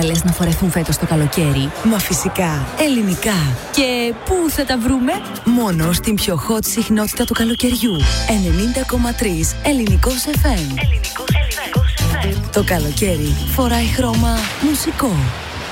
καλές να φορεθούν φέτος το καλοκαίρι? Μα φυσικά, ελληνικά. Και πού θα τα βρούμε? Μόνο στην πιο hot συχνότητα του καλοκαιριού. 90,3 Ελληνικός FM. Ελληνικός FM. Το καλοκαίρι φοράει χρώμα μουσικό.